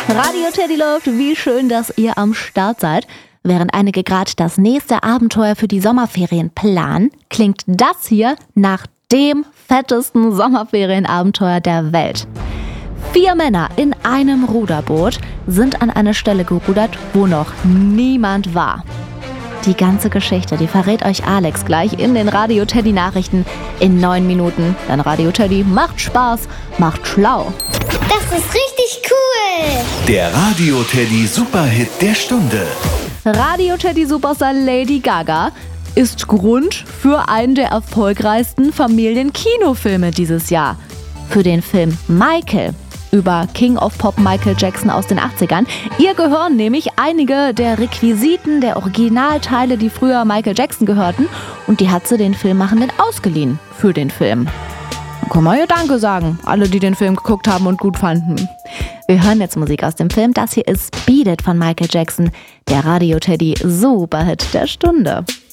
Radio Teddy läuft, wie schön, dass ihr am Start seid. Während einige gerade das nächste Abenteuer für die Sommerferien planen, klingt das hier nach dem fettesten Sommerferienabenteuer der Welt. 4 Männer in einem Ruderboot sind an eine Stelle gerudert, wo noch niemand war. Die ganze Geschichte, die verrät euch Alex gleich in den Radio Teddy Nachrichten in 9 Minuten. Denn Radio Teddy macht Spaß, macht schlau. Das ist richtig cool! Der Radio Teddy Superhit der Stunde. Radio Teddy Superstar Lady Gaga ist Grund für einen der erfolgreichsten Familienkinofilme dieses Jahr. Für den Film Michael über King of Pop Michael Jackson aus den 80ern. Ihr gehören nämlich einige der Requisiten, der Originalteile, die früher Michael Jackson gehörten. Und die hat sie den Filmmachenden ausgeliehen für den Film. Kann man ja Danke sagen, alle, die den Film geguckt haben und gut fanden. Wir hören jetzt Musik aus dem Film. Das hier ist Beat It von Michael Jackson, der Radio Teddy Superhit der Stunde.